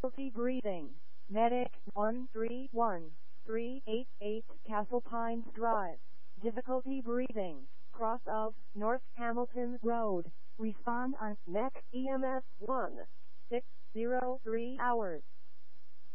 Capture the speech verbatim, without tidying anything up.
Difficulty breathing. Medic one three one three eight eight Castle Pines Drive. Difficulty breathing. Cross of North Hamilton Road. Respond on Mech E M S one six zero three hours.